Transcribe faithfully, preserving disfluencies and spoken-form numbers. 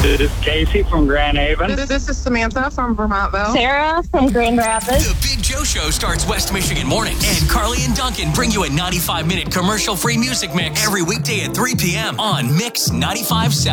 This is Casey from Grand Haven. This, this is Samantha from Vermontville. Sarah from Grand Rapids. The Big Joe Show starts West Michigan mornings, and Carly and Duncan bring you a ninety-five minute commercial-free music mix every weekday at three p.m. on Mix ninety-five point seven.